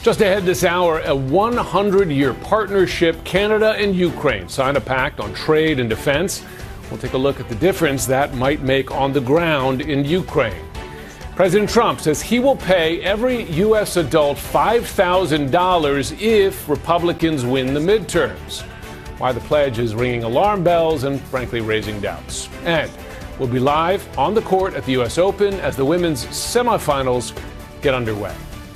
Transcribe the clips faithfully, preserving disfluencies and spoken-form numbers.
Just ahead this hour, a one hundred year partnership. Canada and Ukraine signed a pact on trade and defense. We'll take a look at the difference that might make on the ground in Ukraine. President Trump says he will pay every U S adult five thousand dollars if Republicans win the midterms. Why the pledge is ringing alarm bells and, frankly, raising doubts. And we'll be live on the court at the U S Open as the women's semifinals get underway.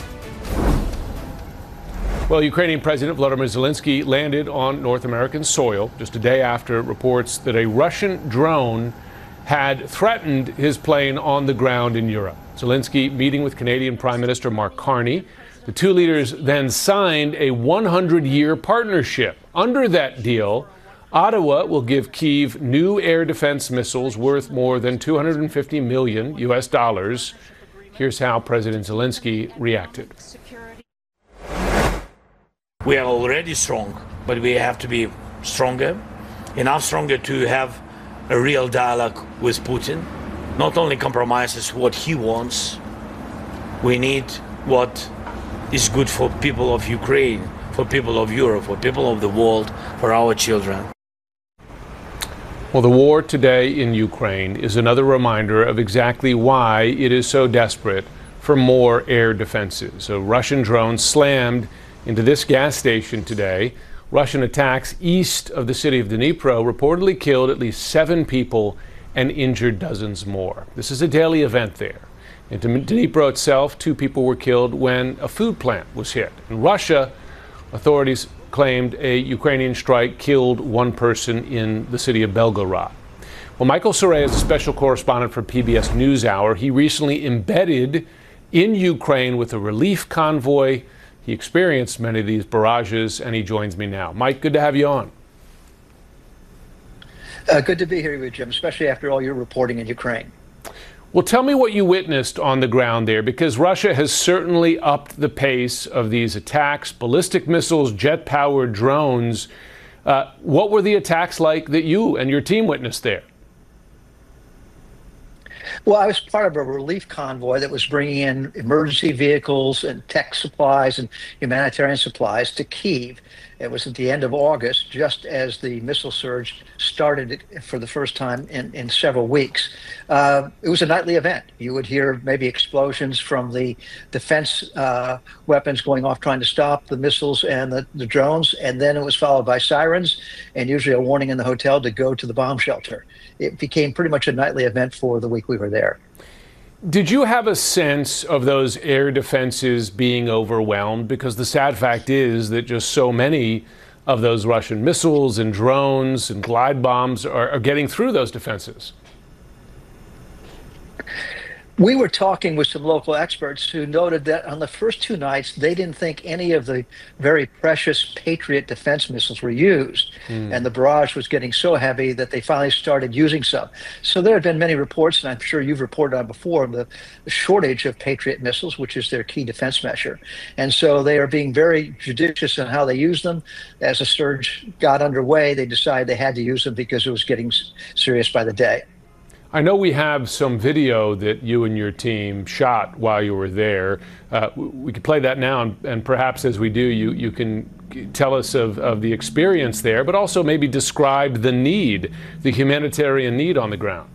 Well, Ukrainian President Volodymyr Zelensky landed on North American soil just a day after reports that a Russian drone had threatened his plane on the ground in Europe. Zelensky meeting with Canadian Prime Minister Mark Carney. The two leaders then signed a one hundred year partnership. Under that deal, Ottawa will give Kyiv new air defense missiles worth more than two hundred fifty million U S dollars. Here's how President Zelensky reacted. We are already strong, but we have to be stronger, enough stronger to have a real dialogue with Putin. Not only compromises what he wants, we need what is good for people of Ukraine, for people of Europe, for people of the world, for our children. Well, the war today in Ukraine is another reminder of exactly why it is so desperate for more air defenses. A Russian drone slammed into this gas station today. Russian attacks east of the city of Dnipro reportedly killed at least seven people and injured dozens more. This is a daily event there. In Dnipro itself, two people were killed when a food plant was hit. In Russia, authorities claimed a Ukrainian strike killed one person in the city of Belgorod. Well, Michael Cerea is a special correspondent for P B S NewsHour. He recently embedded in Ukraine with a relief convoy. He experienced many of these barrages, and he joins me now. Mike, good to have you on. Uh, good to be here with you, Jim, especially after all your reporting in Ukraine. Well, tell me what you witnessed on the ground there, because Russia has certainly upped the pace of these attacks, ballistic missiles, jet-powered drones. Uh, what were the attacks like that you and your team witnessed there? Well, I was part of a relief convoy that was bringing in emergency vehicles and tech supplies and humanitarian supplies to Kyiv. It was at the end of August, just as the missile surge started for the first time in, in several weeks. Uh, it was a nightly event. You would hear maybe explosions from the defense uh, weapons going off trying to stop the missiles and the, the drones, and then it was followed by sirens and usually a warning in the hotel to go to the bomb shelter. It became pretty much a nightly event for the week we were there. Did you have a sense of those air defenses being overwhelmed? Because the sad fact is that just so many of those Russian missiles and drones and glide bombs are, are getting through those defenses. We were talking with some local experts who noted that on the first two nights, they didn't think any of the very precious Patriot defense missiles were used. Mm. And the barrage was getting so heavy that they finally started using some. So there have been many reports, and I'm sure you've reported on before, the, the shortage of Patriot missiles, which is their key defense measure. And so they are being very judicious in how they use them. As the surge got underway, they decided they had to use them because it was getting serious by the day. I know we have some video that you and your team shot while you were there. Uh, we could play that now, and, and perhaps as we do, you, you can tell us of, of the experience there, but also maybe describe the need, the humanitarian need on the ground.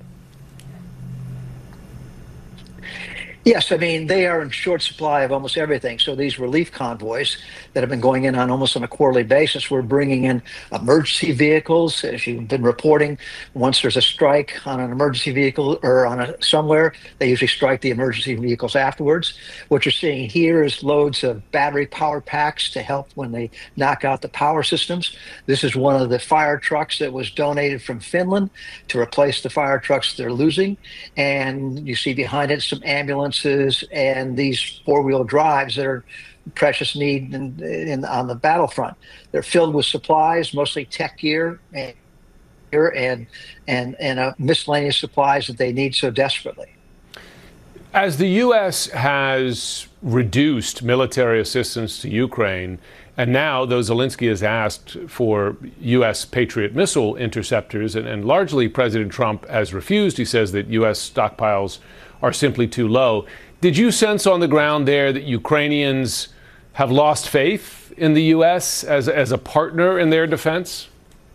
Yes, I mean, they are in short supply of almost everything. So these relief convoys that have been going in on almost on a quarterly basis, we're bringing in emergency vehicles. As you've been reporting, once there's a strike on an emergency vehicle or on a somewhere, they usually strike the emergency vehicles afterwards. What you're seeing here is loads of battery power packs to help when they knock out the power systems. This is one of the fire trucks that was donated from Finland to replace the fire trucks they're losing. And you see behind it some ambulances and these four-wheel drives that are precious need in, in, on the battlefront. They're filled with supplies, mostly tech gear and and and, and uh, miscellaneous supplies that they need so desperately. As the U S has reduced military assistance to Ukraine, and now, though Zelensky has asked for U S Patriot missile interceptors, and, and largely President Trump has refused. He says that U S stockpiles are simply too low. Did you sense on the ground there that Ukrainians have lost faith in the U S as, as a partner in their defense?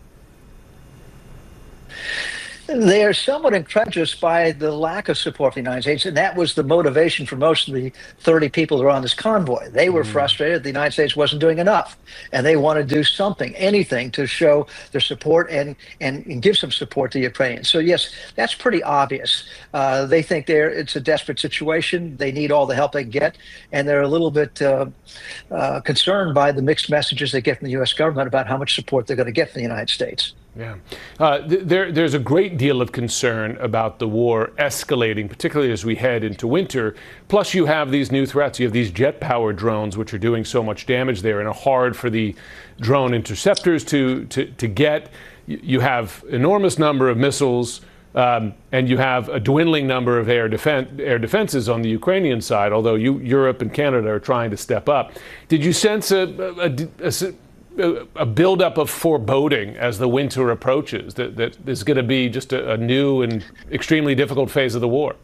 They are somewhat incredulous by the lack of support from the United States, and that was the motivation for most of the thirty people who were on this convoy. They were mm. frustrated the United States wasn't doing enough, and they want to do something, anything, to show their support and, and, and give some support to Ukraine. So, yes, that's pretty obvious. Uh, they think they're, it's a desperate situation. They need all the help they can get, and they're a little bit uh, uh, concerned by the mixed messages they get from the U S government about how much support they're going to get from the United States. Yeah. Uh, th there, there's a great deal of concern about the war escalating, particularly as we head into winter. Plus, you have these new threats. You have these jet-powered drones, which are doing so much damage there and are hard for the drone interceptors to, to, to get. You have enormous number of missiles, um, and you have a dwindling number of air, defen air defenses on the Ukrainian side, although you, Europe and Canada are trying to step up. Did you sense a, a, a, a a buildup of foreboding as the winter approaches, that, that there's going to be just a, a new and extremely difficult phase of the war?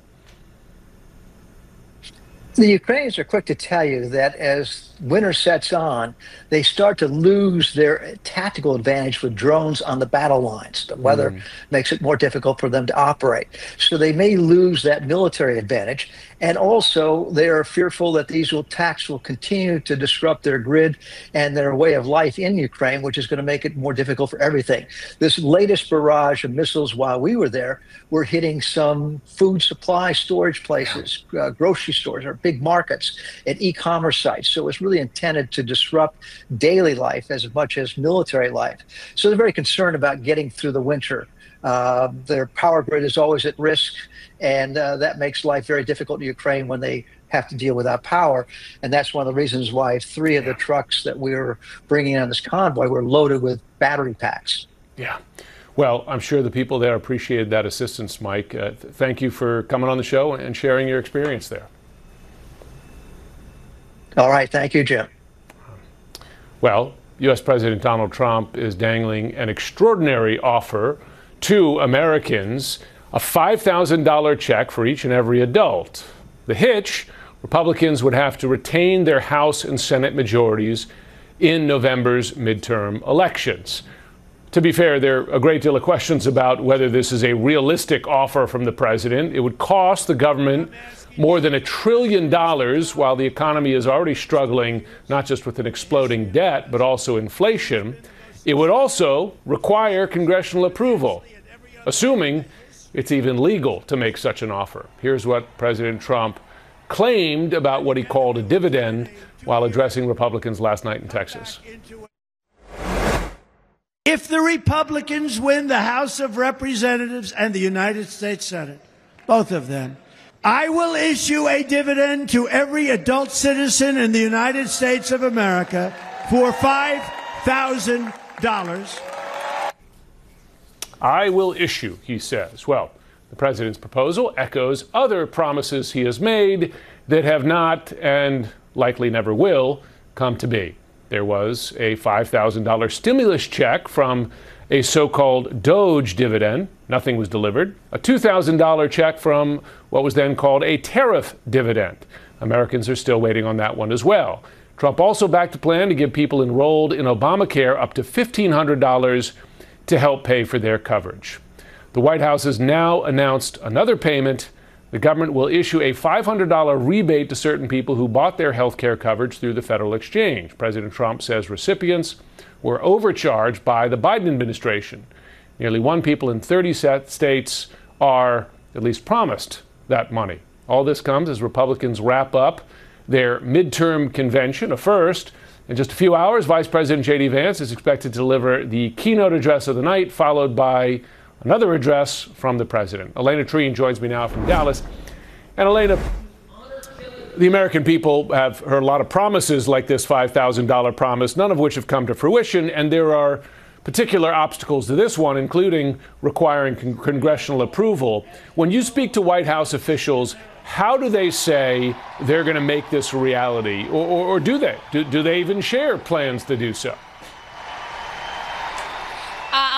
The Ukrainians are quick to tell you that as winter sets on, they start to lose their tactical advantage with drones on the battle lines. The weather mm. makes it more difficult for them to operate. So they may lose that military advantage. And also, they are fearful that these attacks will continue to disrupt their grid and their way of life in Ukraine, which is going to make it more difficult for everything. This latest barrage of missiles while we were there were hitting some food supply storage places, yeah. uh, grocery stores, or big markets, and e-commerce sites. So it's really intended to disrupt daily life as much as military life. So they're very concerned about getting through the winter. Uh, their power grid is always at risk, and uh, that makes life very difficult in Ukraine when they have to deal without power. And that's one of the reasons why three of the trucks that we were bringing on this convoy were loaded with battery packs. Yeah. Well, I'm sure the people there appreciated that assistance, Mike. Uh, th thank you for coming on the show and sharing your experience there. All right. Thank you, Jim. Well, U S President Donald Trump is dangling an extraordinary offer to Americans, a five thousand dollar check for each and every adult. The hitch, Republicans would have to retain their House and Senate majorities in November's midterm elections. To be fair, there are a great deal of questions about whether this is a realistic offer from the president. It would cost the government more than a trillion dollars, while the economy is already struggling not just with an exploding debt, but also inflation. It would also require congressional approval, assuming it's even legal to make such an offer. Here's what President Trump claimed about what he called a dividend while addressing Republicans last night in Texas. If the Republicans win the House of Representatives and the United States Senate, both of them, I will issue a dividend to every adult citizen in the United States of America for five thousand dollars. I will issue, he says. Well, the president's proposal echoes other promises he has made that have not, and likely never will, come to be. There was a five thousand dollar stimulus check from a so-called Doge dividend. Nothing was delivered. A two thousand dollar check from what was then called a tariff dividend. Americans are still waiting on that one as well. Trump also backed a plan to give people enrolled in Obamacare up to fifteen hundred dollars to help pay for their coverage. The White House has now announced another payment. The government will issue a five hundred dollar rebate to certain people who bought their health care coverage through the federal exchange. President Trump says recipients were overcharged by the Biden administration. Nearly one people in thirty states are at least promised that money. All this comes as Republicans wrap up their midterm convention, a first. In just a few hours, Vice President J D Vance is expected to deliver the keynote address of the night, followed by another address from the president. Elena Treen joins me now from Dallas. And Elena, the American people have heard a lot of promises like this five thousand dollar promise, none of which have come to fruition. And there are particular obstacles to this one, including requiring con- congressional approval. When you speak to White House officials, how do they say they're going to make this a reality? Or, or, or do they? Do, do they even share plans to do so? Uh,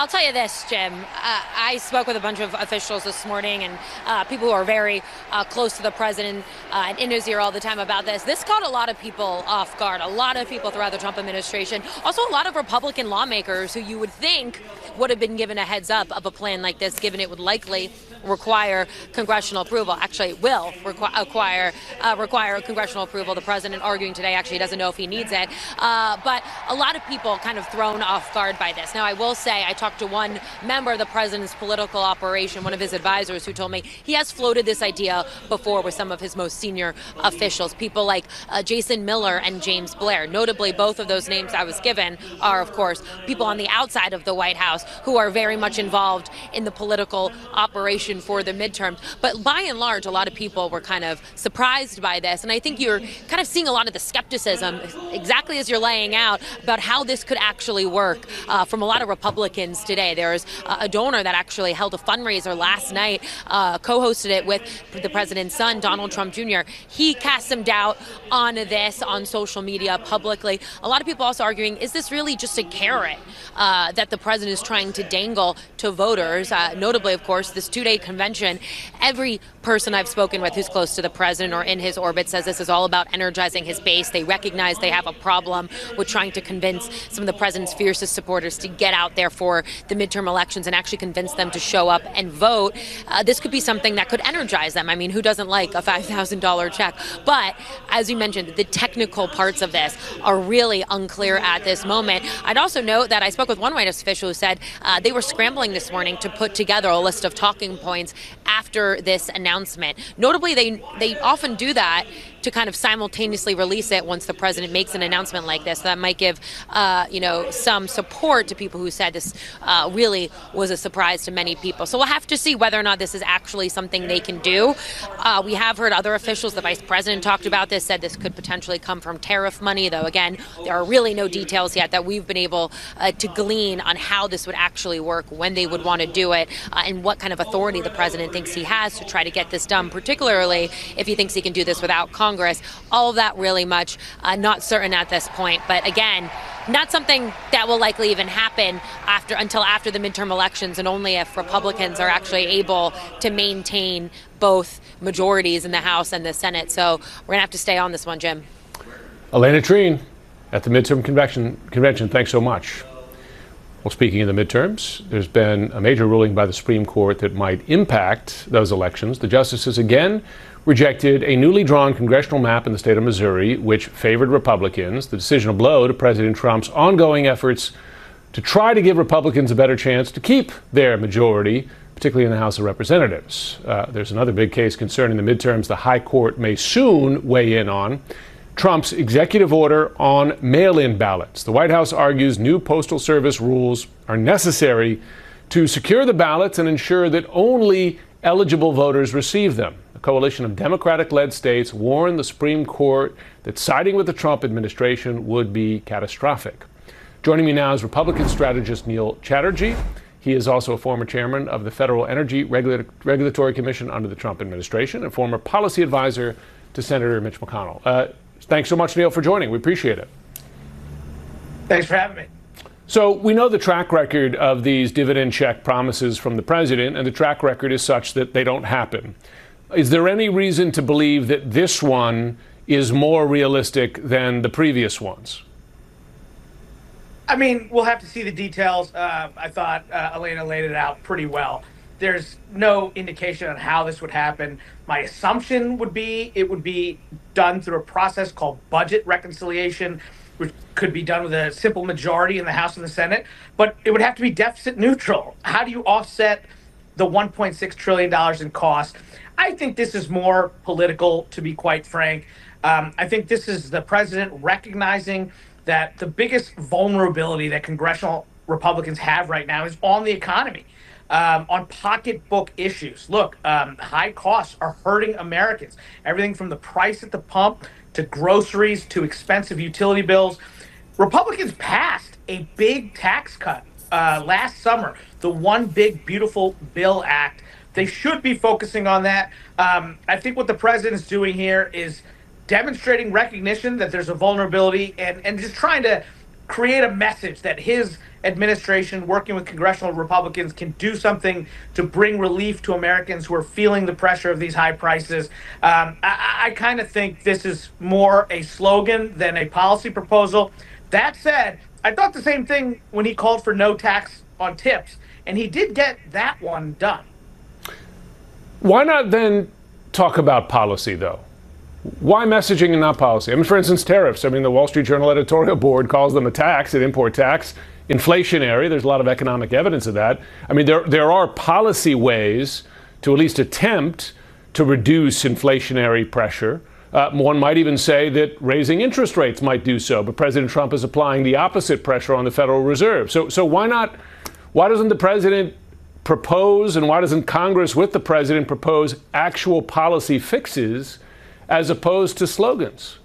I'll tell you this, Jim. Uh, I spoke with a bunch of officials this morning and uh, people who are very uh, close to the president uh, and in his ear all the time about this. This caught a lot of people off guard, a lot of people throughout the Trump administration, also a lot of Republican lawmakers who you would think would have been given a heads up of a plan like this, given it would likely require congressional approval. Actually, it will requ- acquire, uh, require congressional approval. The president arguing today actually doesn't know if he needs it. Uh, but a lot of people kind of thrown off guard by this. Now, I will say I talked to one member of the president's political operation, one of his advisors, who told me he has floated this idea before with some of his most senior officials, people like uh, Jason Miller and James Blair. Notably, both of those names I was given are, of course, people on the outside of the White House who are very much involved in the political operation for the midterms. But by and large, a lot of people were kind of surprised by this. And I think you're kind of seeing a lot of the skepticism, exactly as you're laying out, about how this could actually work uh, from a lot of Republicans today. There's uh, a donor that actually held a fundraiser last night, uh, co-hosted it with the president's son, Donald Trump Junior He cast some doubt on this on social media publicly. A lot of people also arguing, is this really just a carrot uh, that the president is trying to dangle to voters? Uh, notably, of course, this two-day convention, every person I've spoken with who's close to the president or in his orbit says this is all about energizing his base. They recognize they have a problem with trying to convince some of the president's fiercest supporters to get out there for the midterm elections and actually convince them to show up and vote. Uh, this could be something that could energize them. I mean, who doesn't like a five thousand dollars check? But as you mentioned, the technical parts of this are really unclear at this moment. I'd also note that I spoke with one White House official who said uh, they were scrambling this morning to put together a list of talking points after this announcement. Notably, they they often do that to kind of simultaneously release it once the president makes an announcement like this. That might give, uh, you know, some support to people who said this uh, really was a surprise to many people. So we'll have to see whether or not this is actually something they can do. Uh, we have heard other officials, the vice president talked about this, said this could potentially come from tariff money, though, again, there are really no details yet that we've been able uh, to glean on how this would actually work, when they would want to do it, uh, and what kind of authority the president thinks he has to try to get this done, particularly if he thinks he can do this without Congress. Congress. All of that really much uh, not certain at this point. But again, not something that will likely even happen after until after the midterm elections, and only if Republicans are actually able to maintain both majorities in the House and the Senate. So we're going to have to stay on this one, Jim. Elena Trine at the midterm convention. Convention. Thanks so much. Well, speaking of the midterms, there's been a major ruling by the Supreme Court that might impact those elections. The justices again rejected a newly drawn congressional map in the state of Missouri, which favored Republicans. The decision a blow to President Trump's ongoing efforts to try to give Republicans a better chance to keep their majority, particularly in the House of Representatives. Uh, there's another big case concerning the midterms the High Court may soon weigh in on. Trump's executive order on mail-in ballots. The White House argues new Postal Service rules are necessary to secure the ballots and ensure that only eligible voters receive them. A coalition of Democratic-led states warned the Supreme Court that siding with the Trump administration would be catastrophic. Joining me now is Republican strategist Neil Chatterjee. He is also a former chairman of the Federal Energy Regula- Regulatory Commission under the Trump administration and former policy advisor to Senator Mitch McConnell. Uh, thanks so much, Neil, for joining. We appreciate it. Thanks for having me. So we know the track record of these dividend check promises from the president, and the track record is such that they don't happen. Is there any reason to believe that this one is more realistic than the previous ones? I mean, we'll have to see the details. Uh, I thought uh, Elena laid it out pretty well. There's no indication on how this would happen. My assumption would be it would be done through a process called budget reconciliation, which could be done with a simple majority in the House and the Senate, but it would have to be deficit neutral. How do you offset the one point six trillion dollars in cost? I think this is more political, to be quite frank. Um, I think this is the president recognizing that the biggest vulnerability that congressional Republicans have right now is on the economy, um, on pocketbook issues. Look, um, high costs are hurting Americans. Everything from the price at the pump to groceries to expensive utility bills. Republicans passed a big tax cut uh, last summer, the One Big Beautiful Bill Act. They should be focusing on that. Um, I think what the president is doing here is demonstrating recognition that there's a vulnerability and, and just trying to create a message that his administration, working with congressional Republicans, can do something to bring relief to Americans who are feeling the pressure of these high prices. Um, I, I kind of think this is more a slogan than a policy proposal. That said, I thought the same thing when he called for no tax on tips, and he did get that one done. Why not then talk about policy, though? Why messaging and not policy? I mean, for instance, tariffs. I mean, the Wall Street Journal editorial board calls them a tax, an import tax, inflationary. There's a lot of economic evidence of that. I mean, there there are policy ways to at least attempt to reduce inflationary pressure. Uh, one might even say that raising interest rates might do so, but President Trump is applying the opposite pressure on the Federal Reserve. So, so why not? Why doesn't the president propose, and why doesn't Congress with the president propose actual policy fixes as opposed to slogans?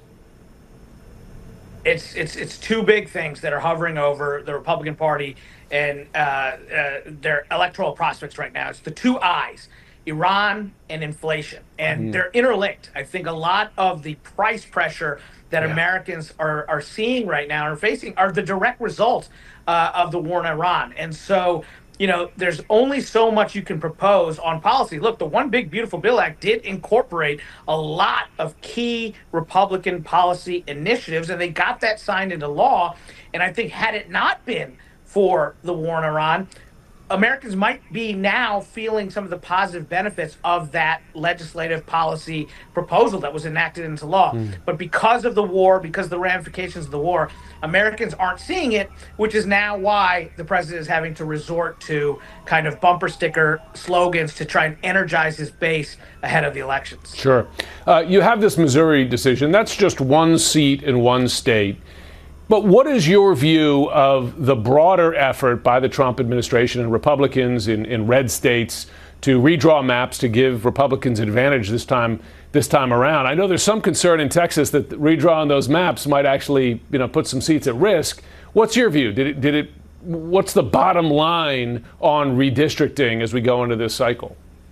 It's it's it's two big things that are hovering over the Republican Party and uh, uh, their electoral prospects right now. It's the two I's: Iran and inflation, and mm. they're interlinked. I think a lot of the price pressure that yeah. Americans are are seeing right now, are facing, are the direct result uh, of the war in Iran, and so. You know, there's only so much you can propose on policy. Look, the One Big Beautiful Bill Act did incorporate a lot of key Republican policy initiatives, and they got that signed into law. And I think had it not been for the war in Iran, Americans might be now feeling some of the positive benefits of that legislative policy proposal that was enacted into law. Mm. But because of the war, because of the ramifications of the war, Americans aren't seeing it, which is now why the president is having to resort to kind of bumper sticker slogans to try and energize his base ahead of the elections. Sure. Uh, you have this Missouri decision. That's just one seat in one state. But what is your view of the broader effort by the Trump administration and Republicans in, in red states to redraw maps to give Republicans advantage this time this time around? I know there's some concern in Texas that redrawing those maps might actually, you know, put some seats at risk. What's your view? Did it, did it, what's the bottom line on redistricting as we go into this cycle?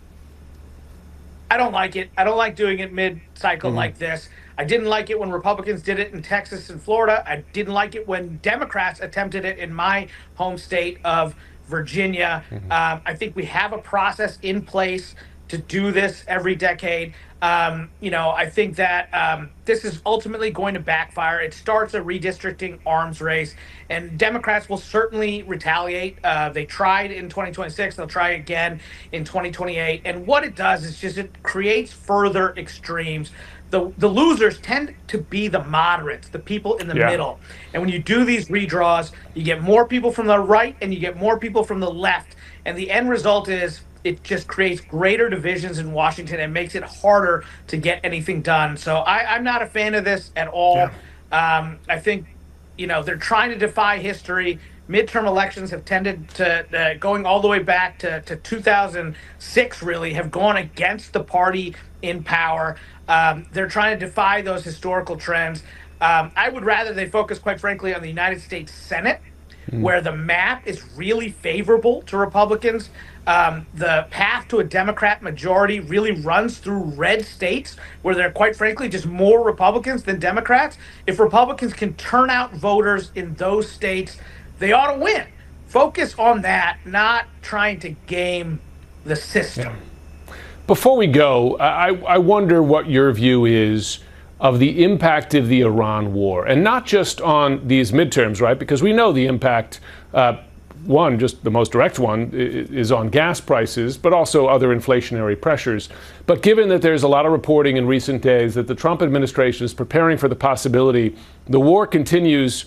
I don't like it. I don't like doing it mid-cycle Mm-hmm. like this. I didn't like it when Republicans did it in Texas and Florida. I didn't like it when Democrats attempted it in my home state of Virginia. Mm-hmm. Um, I think we have a process in place to do this every decade. Um, you know, I think that um, this is ultimately going to backfire. It starts a redistricting arms race, and Democrats will certainly retaliate. Uh, they tried in twenty twenty-six. They'll try again in twenty twenty-eight. And what it does is just it creates further extremes. The, the losers tend to be the moderates, the people in the yeah. middle. And when you do these redraws, you get more people from the right and you get more people from the left. And the end result is it just creates greater divisions in Washington and makes it harder to get anything done. So I, I'm not a fan of this at all. Yeah. Um, I think, you know, they're trying to defy history. Midterm elections have tended to, uh, going all the way back to, to two thousand six, really, have gone against the party in power. Um, they're trying to defy those historical trends. Um, I would rather they focus, quite frankly, on the United States Senate, mm. where the map is really favorable to Republicans. Um, the path to a Democrat majority really runs through red states where there are, quite frankly, just more Republicans than Democrats. If Republicans can turn out voters in those states, they ought to win. Focus on that, not trying to game the system. Yeah. Before we go, I, I wonder what your view is of the impact of the Iran war, and not just on these midterms, right? Because we know the impact, uh, one, just the most direct one, is on gas prices, but also other inflationary pressures. But given that there's a lot of reporting in recent days that the Trump administration is preparing for the possibility the war continues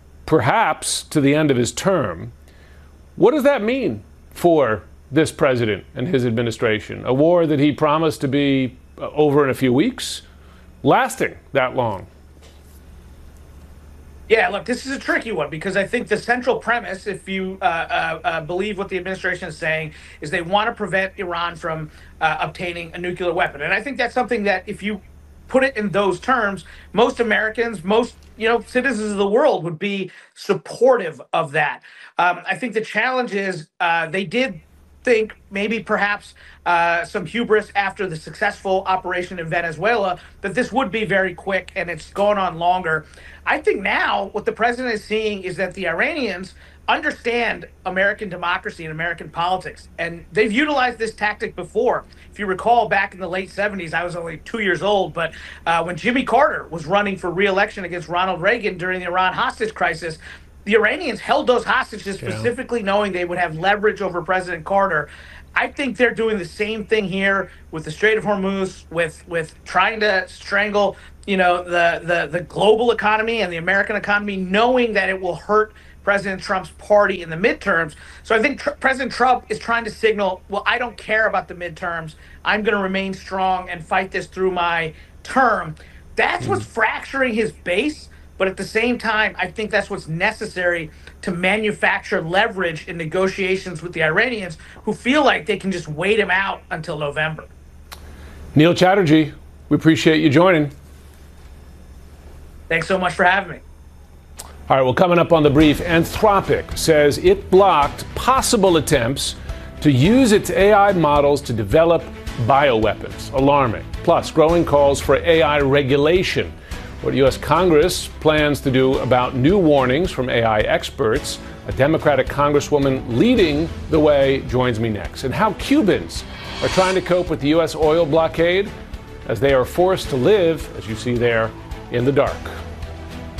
perhaps to the end of his term, what does that mean for this president and his administration? A war that he promised to be over in a few weeks, lasting that long. Yeah, look, this is a tricky one because I think the central premise, if you uh, uh, uh, believe what the administration is saying, is they want to prevent Iran from uh, obtaining a nuclear weapon. And I think that's something that if you put it in those terms, most Americans, most you know citizens of the world would be supportive of that. Um, I think the challenge is uh, they did think maybe perhaps uh, some hubris after the successful operation in Venezuela that this would be very quick and it's going on longer. I think now what the president is seeing is that the Iranians understand American democracy and American politics, and they've utilized this tactic before. If you recall, back in the late seventies, I was only two years old, but uh, when Jimmy Carter was running for re-election against Ronald Reagan during the Iran hostage crisis, the Iranians held those hostages specifically yeah. knowing they would have leverage over President Carter. I think they're doing the same thing here with the Strait of Hormuz, with with trying to strangle, you know, the the the global economy and the American economy, knowing that it will hurt President Trump's party in the midterms. So I think tr- President Trump is trying to signal, well, I don't care about the midterms. I'm going to remain strong and fight this through my term. That's mm. what's fracturing his base. But at the same time, I think that's what's necessary to manufacture leverage in negotiations with the Iranians, who feel like they can just wait him out until November. Neil Chatterjee, we appreciate you joining. Thanks so much for having me. All right, well, coming up on The Brief, Anthropic says it blocked possible attempts to use its A I models to develop bioweapons. Alarming. Plus, growing calls for A I regulation. What U S Congress plans to do about new warnings from A I experts. A Democratic congresswoman leading the way joins me next. And how Cubans are trying to cope with the U S oil blockade as they are forced to live, as you see there, in the dark.